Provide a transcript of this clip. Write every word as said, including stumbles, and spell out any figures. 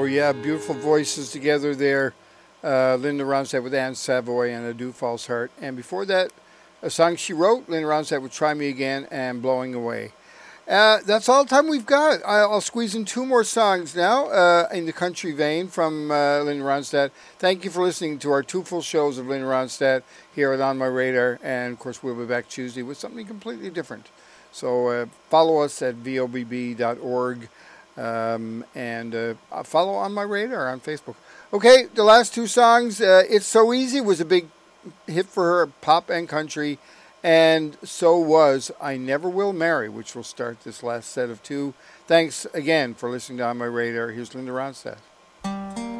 Oh, yeah, beautiful voices together there. Uh, Linda Ronstadt with Anne Savoy and A Dew Falls Heart. And before that, a song she wrote, Linda Ronstadt with Try Me Again and Blowing Away. Uh, that's all the time we've got. I'll squeeze in two more songs now uh, in the country vein from uh, Linda Ronstadt. Thank you for listening to our two full shows of Linda Ronstadt here at On My Radar. And, of course, we'll be back Tuesday with something completely different. So uh, follow us at V O B B dot org. Um, and uh, follow On My Radar on Facebook. Okay, the last two songs, uh, It's So Easy was a big hit for her, pop and country, and so was I Never Will Marry, which will start this last set of two. Thanks again for listening to On My Radar. Here's Linda Ronstadt.